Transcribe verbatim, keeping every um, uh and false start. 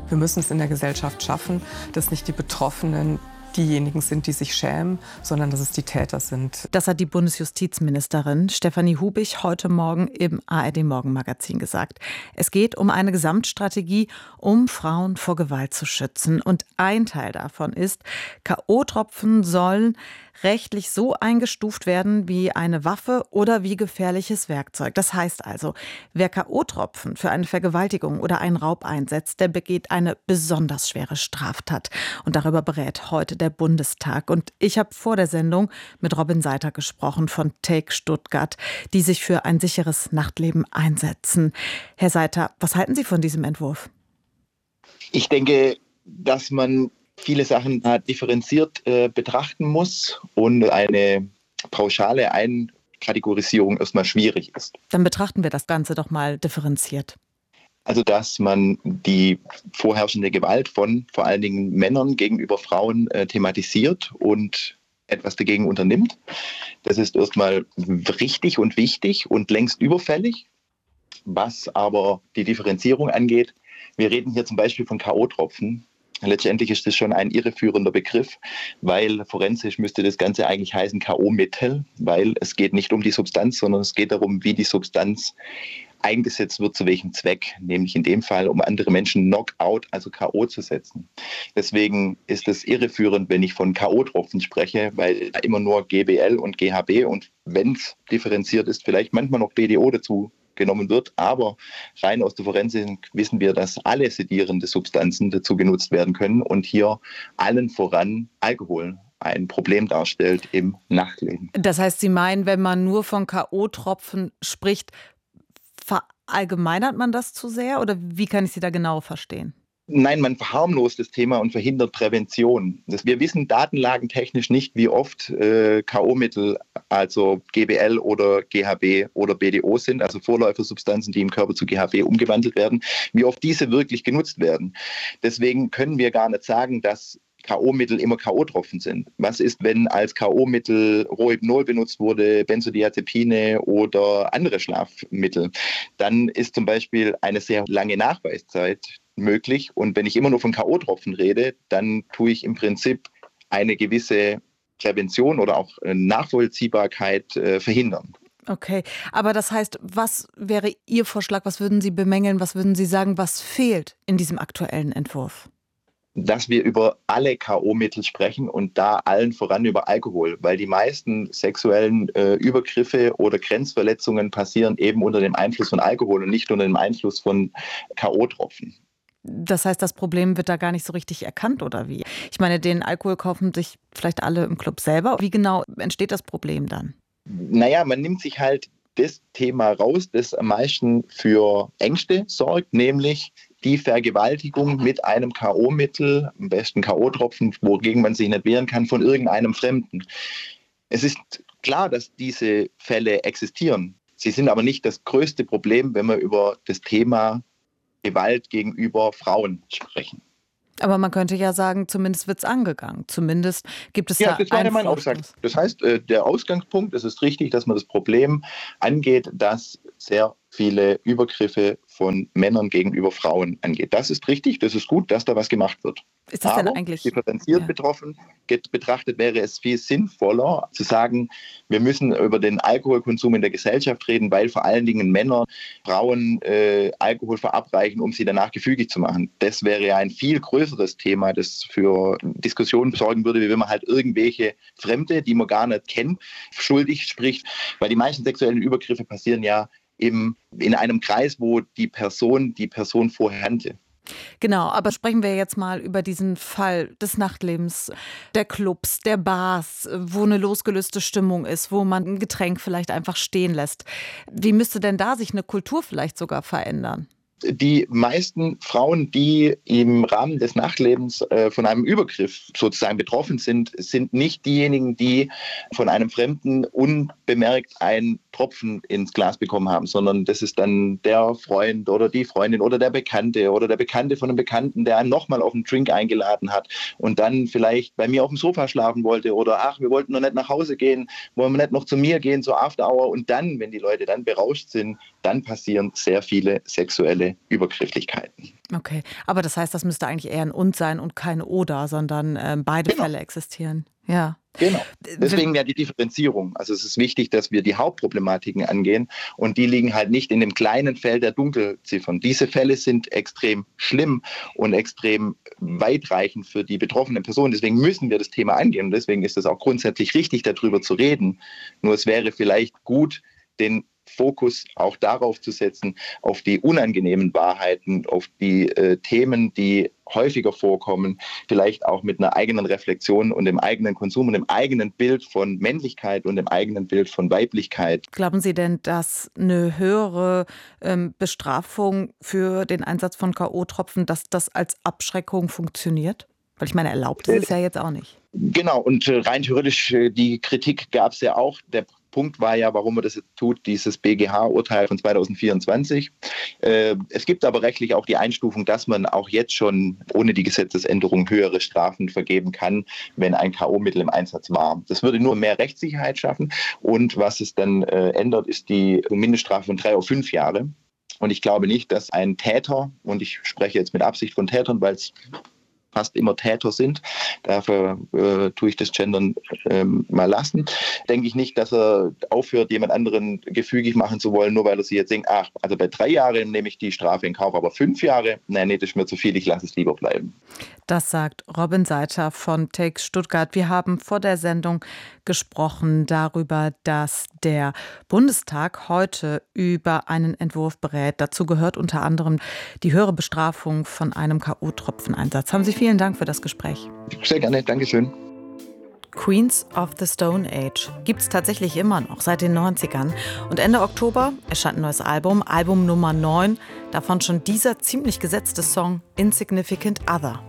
Wir müssen es in der Gesellschaft schaffen, dass nicht die Betroffenen diejenigen sind, die sich schämen, sondern dass es die Täter sind. Das hat die Bundesjustizministerin Stefanie Hubich heute Morgen im A R D-Morgenmagazin gesagt. Es geht um eine Gesamtstrategie, um Frauen vor Gewalt zu schützen. Und ein Teil davon ist, K O-Tropfen sollen rechtlich so eingestuft werden wie eine Waffe oder wie gefährliches Werkzeug. Das heißt also, wer K O-Tropfen für eine Vergewaltigung oder einen Raub einsetzt, der begeht eine besonders schwere Straftat. Und darüber berät heute der Bundestag. Und ich habe vor der Sendung mit Robin Seiter gesprochen von Take Stuttgart, die sich für ein sicheres Nachtleben einsetzen. Herr Seiter, was halten Sie von diesem Entwurf? Ich denke, dass man viele Sachen differenziert äh, betrachten muss und eine pauschale Einkategorisierung erstmal schwierig ist. Dann betrachten wir das Ganze doch mal differenziert. Also, dass man die vorherrschende Gewalt von vor allen Dingen Männern gegenüber Frauen äh, thematisiert und etwas dagegen unternimmt. Das ist erstmal richtig und wichtig und längst überfällig. Was aber die Differenzierung angeht, wir reden hier zum Beispiel von K O-Tropfen. Letztendlich ist das schon ein irreführender Begriff, weil forensisch müsste das Ganze eigentlich heißen K O-Mittel, weil es geht nicht um die Substanz, sondern es geht darum, wie die Substanz eingesetzt wird, zu welchem Zweck, nämlich in dem Fall, um andere Menschen Knockout, also K O zu setzen. Deswegen ist es irreführend, wenn ich von K O-Tropfen spreche, weil da immer nur G B L und G H B und wenn es differenziert ist, vielleicht manchmal noch B D O dazu genommen wird, aber rein aus der Forensik wissen wir, dass alle sedierende Substanzen dazu genutzt werden können und hier allen voran Alkohol ein Problem darstellt im Nachtleben. Das heißt, Sie meinen, wenn man nur von K O-Tropfen spricht, verallgemeinert man das zu sehr oder wie kann ich Sie da genau verstehen? Nein, man verharmlost das Thema und verhindert Prävention. Wir wissen datenlagentechnisch nicht, wie oft äh, K O-Mittel, also G B L oder G H B oder B D O sind, also Vorläufersubstanzen, die im Körper zu G H B umgewandelt werden, wie oft diese wirklich genutzt werden. Deswegen können wir gar nicht sagen, dass K O-Mittel immer K O-Tropfen sind. Was ist, wenn als K O-Mittel Rohypnol benutzt wurde, Benzodiazepine oder andere Schlafmittel? Dann ist zum Beispiel eine sehr lange Nachweiszeit möglich. Und wenn ich immer nur von K O-Tropfen rede, dann tue ich im Prinzip eine gewisse Prävention oder auch Nachvollziehbarkeit äh, verhindern. Okay, aber das heißt, was wäre Ihr Vorschlag, was würden Sie bemängeln, was würden Sie sagen, was fehlt in diesem aktuellen Entwurf? Dass wir über alle K O-Mittel sprechen und da allen voran über Alkohol, weil die meisten sexuellen äh, Übergriffe oder Grenzverletzungen passieren eben unter dem Einfluss von Alkohol und nicht unter dem Einfluss von K O-Tropfen. Das heißt, das Problem wird da gar nicht so richtig erkannt, oder wie? Ich meine, den Alkohol kaufen sich vielleicht alle im Club selber. Wie genau entsteht das Problem dann? Naja, man nimmt sich halt das Thema raus, das am meisten für Ängste sorgt, nämlich die Vergewaltigung mit einem K O-Mittel, am besten K O-Tropfen, wogegen man sich nicht wehren kann, von irgendeinem Fremden. Es ist klar, dass diese Fälle existieren. Sie sind aber nicht das größte Problem, wenn wir über das Thema Gewalt gegenüber Frauen sprechen. Aber man könnte ja sagen, zumindest wird es angegangen. Zumindest gibt es ja, da das war ja mein Einfluss. Aussage. Das heißt, der Ausgangspunkt, es ist richtig, dass man das Problem angeht, dass sehr viele Übergriffe von Männern gegenüber Frauen angeht. Das ist richtig, das ist gut, dass da was gemacht wird. Ist das Aber denn eigentlich differenziert ja. betroffen betrachtet wäre es viel sinnvoller zu sagen, wir müssen über den Alkoholkonsum in der Gesellschaft reden, weil vor allen Dingen Männer Frauen äh, Alkohol verabreichen, um sie danach gefügig zu machen. Das wäre ja ein viel größeres Thema, das für Diskussionen sorgen würde, wie wenn man halt irgendwelche Fremde, die man gar nicht kennt, schuldig spricht, weil die meisten sexuellen Übergriffe passieren ja eben in einem Kreis, wo die Person die Person vorher kannte. Genau, aber sprechen wir jetzt mal über diesen Fall des Nachtlebens, der Clubs, der Bars, wo eine losgelöste Stimmung ist, wo man ein Getränk vielleicht einfach stehen lässt. Wie müsste denn da sich eine Kultur vielleicht sogar verändern? Die meisten Frauen, die im Rahmen des Nachtlebens äh, von einem Übergriff sozusagen betroffen sind, sind nicht diejenigen, die von einem Fremden unbemerkt einen Tropfen ins Glas bekommen haben, sondern das ist dann der Freund oder die Freundin oder der Bekannte oder der Bekannte von einem Bekannten, der einen nochmal auf einen Drink eingeladen hat und dann vielleicht bei mir auf dem Sofa schlafen wollte oder ach, wir wollten noch nicht nach Hause gehen, wollen wir nicht noch zu mir gehen, zur After Hour und dann, wenn die Leute dann berauscht sind, dann passieren sehr viele sexuelle sexuelle Übergrifflichkeiten. Okay, aber das heißt, das müsste eigentlich eher ein Und sein und kein Oder, sondern äh, beide Genau. Fälle existieren. Ja. Genau. Deswegen ja die Differenzierung. Also es ist wichtig, dass wir die Hauptproblematiken angehen und die liegen halt nicht in dem kleinen Feld der Dunkelziffern. Diese Fälle sind extrem schlimm und extrem weitreichend für die betroffenen Personen. Deswegen müssen wir das Thema angehen und deswegen ist es auch grundsätzlich richtig, darüber zu reden. Nur es wäre vielleicht gut, den Fokus auch darauf zu setzen, auf die unangenehmen Wahrheiten, auf die äh, Themen, die häufiger vorkommen, vielleicht auch mit einer eigenen Reflexion und dem eigenen Konsum und dem eigenen Bild von Männlichkeit und dem eigenen Bild von Weiblichkeit. Glauben Sie denn, dass eine höhere ähm, Bestrafung für den Einsatz von K O-Tropfen, dass das als Abschreckung funktioniert? Weil ich meine, erlaubt ist es ja jetzt auch nicht. Genau, und äh, rein theoretisch, äh, die Kritik gab es ja auch. Der Punkt war ja, warum man das jetzt tut, dieses B G H-Urteil von zwanzig vierundzwanzig. Äh, es gibt aber rechtlich auch die Einstufung, dass man auch jetzt schon ohne die Gesetzesänderung höhere Strafen vergeben kann, wenn ein K O-Mittel im Einsatz war. Das würde nur mehr Rechtssicherheit schaffen. Und was es dann äh, ändert, ist die Mindeststrafe von drei auf fünf Jahre. Und ich glaube nicht, dass ein Täter, und ich spreche jetzt mit Absicht von Tätern, weil es fast immer Täter sind, dafür äh, tue ich das Gendern ähm, mal lassen, denke ich nicht, dass er aufhört, jemand anderen gefügig machen zu wollen, nur weil er sich jetzt denkt, ach, also bei drei Jahren nehme ich die Strafe in Kauf, aber fünf Jahre, nein, nee, das ist mir zu viel, ich lasse es lieber bleiben. Das sagt Robin Seiter von Take Stuttgart. Wir haben vor der Sendung gesprochen darüber, dass der Bundestag heute über einen Entwurf berät. Dazu gehört unter anderem die höhere Bestrafung von einem K O-Tropfeneinsatz. Haben Sie vielen Dank für das Gespräch. Sehr gerne, Dankeschön. Queens of the Stone Age gibt es tatsächlich immer noch, seit den neunzigern. Und Ende Oktober erscheint ein neues Album, Album Nummer neun. Davon schon dieser ziemlich gesetzte Song Insignificant Other.